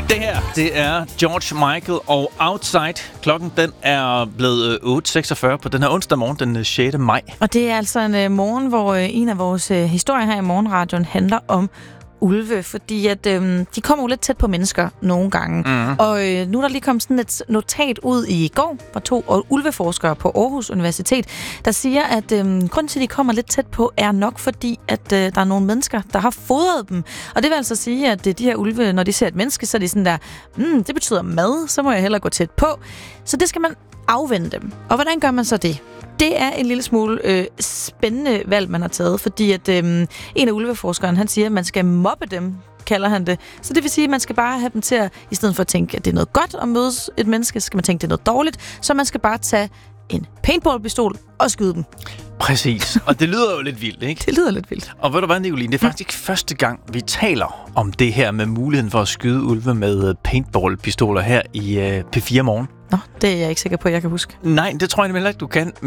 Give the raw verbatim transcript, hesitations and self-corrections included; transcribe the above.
Det her, det er George Michael og Outside. Klokken, den er blevet otte seksogfyrre på den her onsdag morgen, den sjette maj. Og det er altså en uh, morgen, hvor uh, en af vores uh, historier her i Morgenradioen handler om ulve, fordi at øhm, de kommer jo lidt tæt på mennesker nogle gange. Mm-hmm. Og øh, nu er der lige kommet sådan et notat ud i går fra to ulveforskere på Aarhus Universitet, der siger, at øhm, grunden til, at de kommer lidt tæt på, er nok fordi, at øh, der er nogle mennesker, der har fodret dem. Og det vil altså sige, at øh, de her ulve, når de ser et menneske, så er de sådan der, mm, det betyder mad, så må jeg hellere gå tæt på. Så det skal man afvende dem. Og hvordan gør man så det? Det er en lille smule øh, spændende valg, man har taget, fordi at øh, en af ulveforskeren, han siger, at man skal mobbe dem, kalder han det. Så det vil sige, at man skal bare have dem til at, i stedet for at tænke, at det er noget godt at mødes et menneske, så skal man tænke, at det er noget dårligt, så man skal bare tage en paintballpistol og skyde dem. Præcis. Og det lyder jo lidt vildt, ikke? Det lyder lidt vildt. Og ved du hvad, Nicoline? Det er faktisk ikke første gang, vi taler om det her med muligheden for at skyde ulve med paintballpistoler her i uh, P fire Morgen. Nå, det er jeg ikke sikker på, at jeg kan huske. Nej, det tror jeg nemlig ikke, du kan.